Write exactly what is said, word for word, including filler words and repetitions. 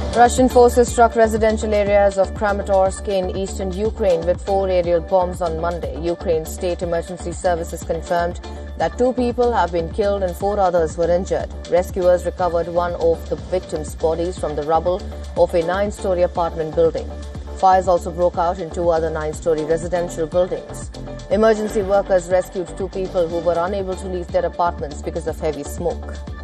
Russian forces struck residential areas of Kramatorsk in eastern Ukraine with four aerial bombs on Monday. Ukraine's state emergency services confirmed that two people have been killed and four others were injured. Rescuers recovered one of the victims' bodies from the rubble of a nine-story apartment building. Fires also broke out in two other nine-story residential buildings. Emergency workers rescued two people who were unable to leave their apartments because of heavy smoke.